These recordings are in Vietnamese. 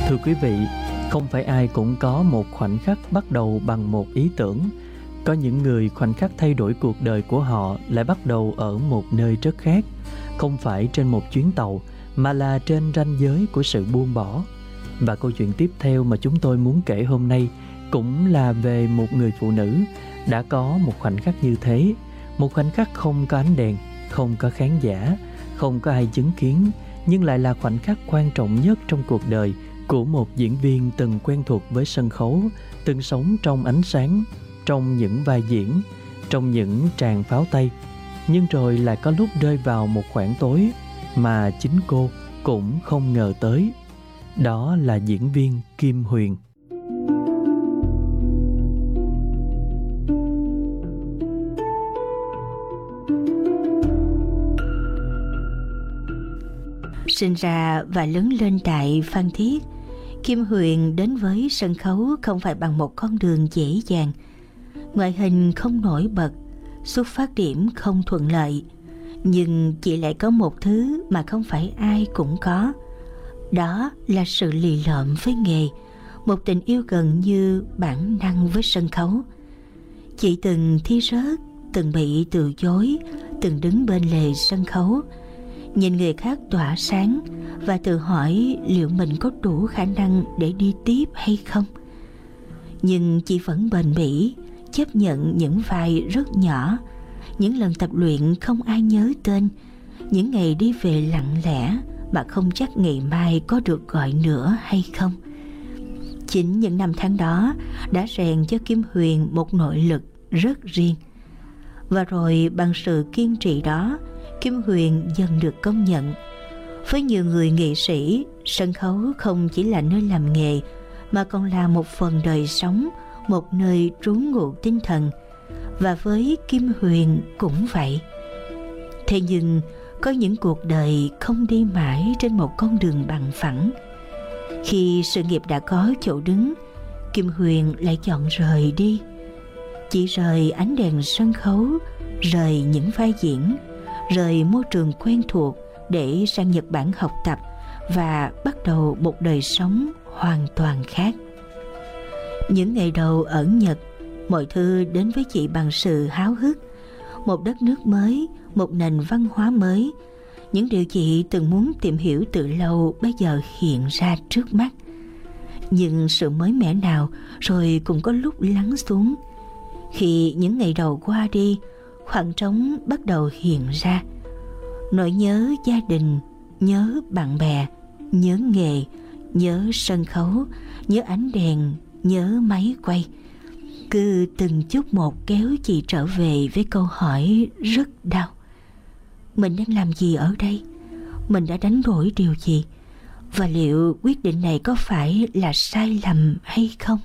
Thưa quý vị, không phải ai cũng có một khoảnh khắc bắt đầu bằng một ý tưởng. Có những người khoảnh khắc thay đổi cuộc đời của họ lại bắt đầu ở một nơi rất khác. Không phải trên một chuyến tàu, mà là trên ranh giới của sự buông bỏ. Và câu chuyện tiếp theo mà chúng tôi muốn kể hôm nay cũng là về một người phụ nữ đã có một khoảnh khắc như thế. Một khoảnh khắc không có ánh đèn, không có khán giả, không có ai chứng kiến, nhưng lại là khoảnh khắc quan trọng nhất trong cuộc đời của một diễn viên từng quen thuộc với sân khấu, từng sống trong ánh sáng, trong những vai diễn, trong những tràng pháo tay. Nhưng rồi lại có lúc rơi vào một khoảng tối mà chính cô cũng không ngờ tới. Đó là diễn viên Kim Huyền. Sinh ra và lớn lên tại Phan Thiết, Kim Huyền đến với sân khấu không phải bằng một con đường dễ dàng. Ngoại hình không nổi bật, xuất phát điểm không thuận lợi, nhưng chị lại có một thứ mà không phải ai cũng có. Đó là sự lì lợm với nghề, một tình yêu gần như bản năng với sân khấu. Chị từng thi rớt, từng bị từ chối, từng đứng bên lề sân khấu, nhìn người khác tỏa sáng và tự hỏi liệu mình có đủ khả năng để đi tiếp hay không. Nhưng chị vẫn bền bỉ, chấp nhận những vai rất nhỏ, những lần tập luyện không ai nhớ tên, những ngày đi về lặng lẽ mà không chắc ngày mai có được gọi nữa hay không. Chính những năm tháng đó đã rèn cho Kim Huyền một nội lực rất riêng. Và rồi bằng sự kiên trì đó, Kim Huyền dần được công nhận. Với nhiều người nghệ sĩ, sân khấu không chỉ là nơi làm nghề mà còn là một phần đời sống, một nơi trú ngụ tinh thần. Và với Kim Huyền cũng vậy. Thế nhưng có những cuộc đời không đi mãi trên một con đường bằng phẳng. Khi sự nghiệp đã có chỗ đứng, Kim Huyền lại chọn rời đi. Chỉ rời ánh đèn sân khấu, rời những vai diễn, rời môi trường quen thuộc để sang Nhật Bản học tập và bắt đầu một đời sống hoàn toàn khác. Những ngày đầu ở Nhật, mọi thứ đến với chị bằng sự háo hức. Một đất nước mới, một nền văn hóa mới. Những điều chị từng muốn tìm hiểu từ lâu bây giờ hiện ra trước mắt. Nhưng sự mới mẻ nào rồi cũng có lúc lắng xuống. Khi những ngày đầu qua đi, khoảng trống bắt đầu hiện ra. Nỗi nhớ gia đình, nhớ bạn bè, nhớ nghề, nhớ sân khấu, nhớ ánh đèn, nhớ máy quay. Cứ từng chút một kéo chị trở về với câu hỏi rất đau. Mình đang làm gì ở đây? Mình đã đánh đổi điều gì? Và liệu quyết định này có phải là sai lầm hay không?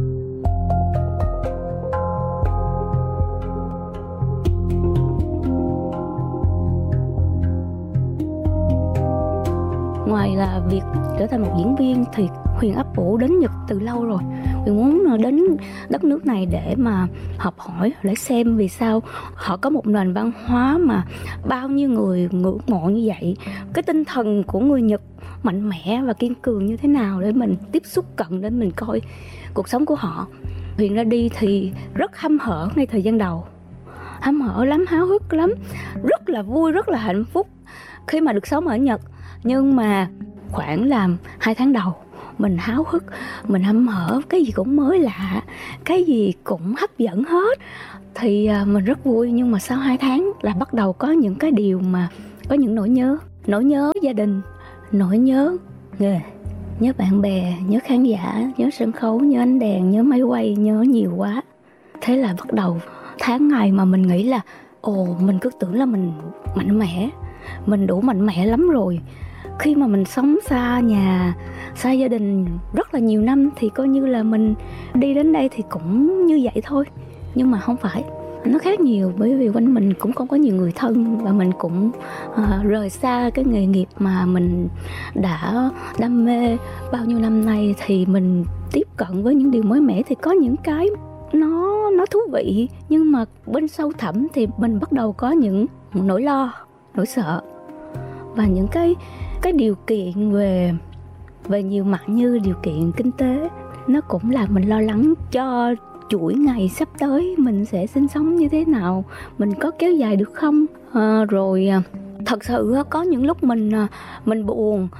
Ngoài là việc trở thành một diễn viên thì Huyền ấp ủ đến Nhật từ lâu rồi. Huyền muốn đến đất nước này để mà học hỏi, để xem vì sao họ có một nền văn hóa mà bao nhiêu người ngưỡng mộ như vậy. Cái tinh thần của người Nhật mạnh mẽ và kiên cường như thế nào để mình tiếp xúc cận, để mình coi cuộc sống của họ. Huyền ra đi thì rất hăm hở ngay thời gian đầu. Hăm hở lắm, háo hức lắm, rất là vui, rất là hạnh phúc khi mà được sống ở Nhật. Nhưng mà khoảng làm 2 tháng đầu, mình háo hức, mình hăm hở, cái gì cũng mới lạ, cái gì cũng hấp dẫn hết. Thì mình rất vui, nhưng mà sau 2 tháng là bắt đầu có những cái điều mà có những nỗi nhớ gia đình, nỗi nhớ nghề, nhớ bạn bè, nhớ khán giả, nhớ sân khấu, nhớ ánh đèn, nhớ máy quay, nhớ nhiều quá. Thế là bắt đầu tháng ngày mà mình nghĩ là mình cứ tưởng là mình mạnh mẽ, mình đủ mạnh mẽ lắm rồi. Khi mà mình sống xa nhà, xa gia đình rất là nhiều năm thì coi như là mình đi đến đây thì cũng như vậy thôi. Nhưng mà không phải, nó khác nhiều, bởi vì quanh mình cũng không có nhiều người thân. Và mình cũng rời xa cái nghề nghiệp mà mình đã đam mê bao nhiêu năm nay. Thì mình tiếp cận với những điều mới mẻ thì có những cái nó thú vị. Nhưng mà bên sâu thẳm thì mình bắt đầu có những nỗi lo, nỗi sợ. Và những cái điều kiện về về nhiều mặt như điều kiện kinh tế. Nó cũng làm mình lo lắng cho chuỗi ngày sắp tới mình sẽ sinh sống như thế nào, mình có kéo dài được không. Rồi thật sự có những lúc mình buồn,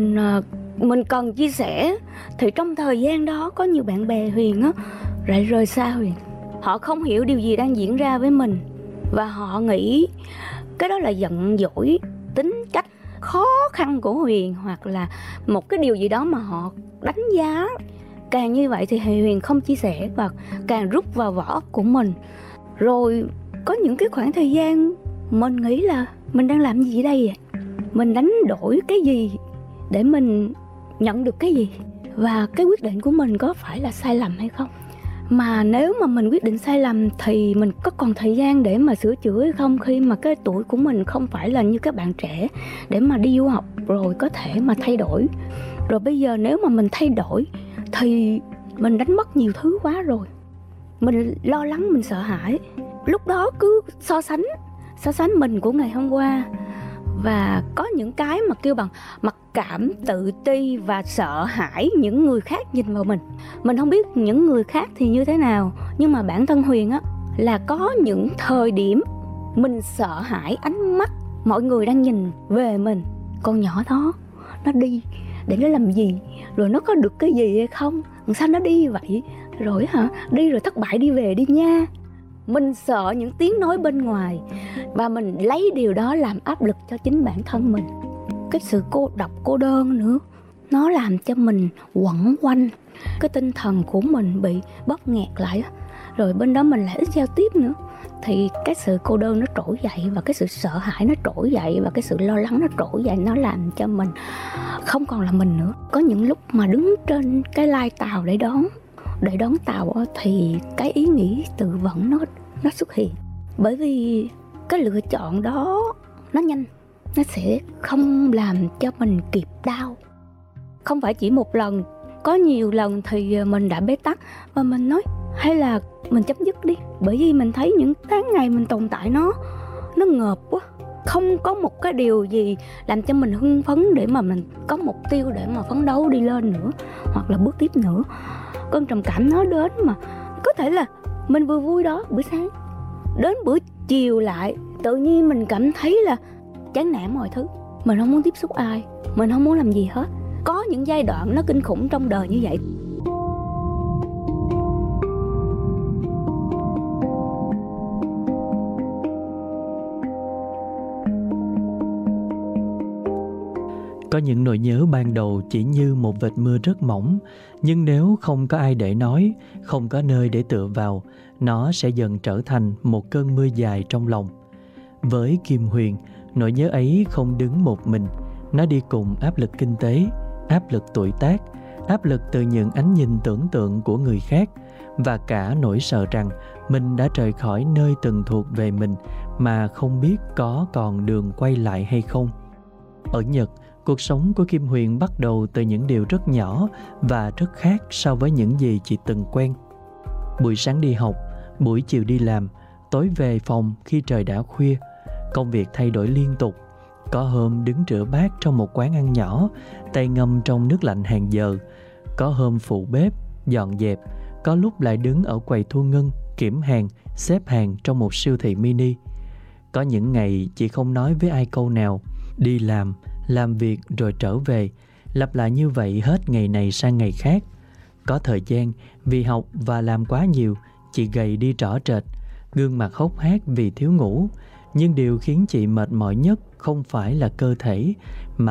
mình cần chia sẻ, thì trong thời gian đó có nhiều bạn bè Huyền lại rời xa Huyền. Họ không hiểu điều gì đang diễn ra với mình, và họ nghĩ cái đó là giận dỗi tính cách khó khăn của Huyền, hoặc là một cái điều gì đó mà họ đánh giá. Càng như vậy thì Huyền không chia sẻ và càng rút vào vỏ óc của mình. Rồi có những cái khoảng thời gian mình nghĩ là mình đang làm gì đây vậy? Mình đánh đổi cái gì để mình nhận được cái gì? Và cái quyết định của mình có phải là sai lầm hay không? Mà nếu mà mình quyết định sai lầm thì mình có còn thời gian để mà sửa chữa hay không, khi mà cái tuổi của mình không phải là như các bạn trẻ để mà đi du học rồi có thể mà thay đổi. Rồi bây giờ nếu mà mình thay đổi thì mình đánh mất nhiều thứ quá rồi. Mình lo lắng, mình sợ hãi. Lúc đó cứ so sánh mình của ngày hôm qua. Và có những cái mà kêu bằng mặc cảm, tự ti và sợ hãi những người khác nhìn vào mình. Mình không biết những người khác thì như thế nào, nhưng mà bản thân Huyền là có những thời điểm mình sợ hãi ánh mắt mọi người đang nhìn về mình. Con nhỏ đó, nó đi để nó làm gì? Rồi nó có được cái gì hay không? Sao nó đi vậy? Rồi đi rồi thất bại đi về đi nha. Mình sợ những tiếng nói bên ngoài, và mình lấy điều đó làm áp lực cho chính bản thân mình. Cái sự cô độc, cô đơn nữa, nó làm cho mình quẩn quanh. Cái tinh thần của mình bị bóp nghẹt lại. Rồi bên đó mình lại ít giao tiếp nữa. Thì cái sự cô đơn nó trỗi dậy, và cái sự sợ hãi nó trỗi dậy, và cái sự lo lắng nó trỗi dậy. Nó làm cho mình không còn là mình nữa. Có những lúc mà đứng trên cái lai tàu để đón tàu thì cái ý nghĩ tự vẫn nó xuất hiện. Bởi vì cái lựa chọn đó nó nhanh, nó sẽ không làm cho mình kịp đau. Không phải chỉ một lần, có nhiều lần thì mình đã bế tắc và mình nói hay là mình chấm dứt đi. Bởi vì mình thấy những tháng ngày mình tồn tại nó ngợp quá. Không có một cái điều gì làm cho mình hưng phấn để mà mình có mục tiêu để mà phấn đấu đi lên nữa, hoặc là bước tiếp nữa. Cơn trầm cảm nó đến mà có thể là mình vừa vui đó buổi sáng, đến bữa chiều lại tự nhiên mình cảm thấy là chán nản mọi thứ. Mình không muốn tiếp xúc ai, mình không muốn làm gì hết. Có những giai đoạn nó kinh khủng trong đời như vậy. Có những nỗi nhớ ban đầu chỉ như một vệt mưa rất mỏng, nhưng nếu không có ai để nói, không có nơi để tựa vào, nó sẽ dần trở thành một cơn mưa dài trong lòng. Với Kim Huyền, nỗi nhớ ấy không đứng một mình, nó đi cùng áp lực kinh tế, áp lực tuổi tác, áp lực từ những ánh nhìn tưởng tượng của người khác, và cả nỗi sợ rằng mình đã rời khỏi nơi từng thuộc về mình mà không biết có còn đường quay lại hay không. Ở Nhật, cuộc sống của Kim Huyền bắt đầu từ những điều rất nhỏ và rất khác so với những gì chị từng quen. Buổi sáng đi học, buổi chiều đi làm, tối về phòng khi trời đã khuya. Công việc thay đổi liên tục. Có hôm đứng rửa bát trong một quán ăn nhỏ, tay ngâm trong nước lạnh hàng giờ. Có hôm phụ bếp, dọn dẹp. Có lúc lại đứng ở quầy thu ngân, kiểm hàng, xếp hàng trong một siêu thị mini. Có những ngày chị không nói với ai câu nào. Đi làm việc rồi trở về, lặp lại như vậy hết ngày này sang ngày khác. Có thời gian, vì học và làm quá nhiều, chị gầy đi rõ rệt, gương mặt hốc hác vì thiếu ngủ. Nhưng điều khiến chị mệt mỏi nhất không phải là cơ thể, mà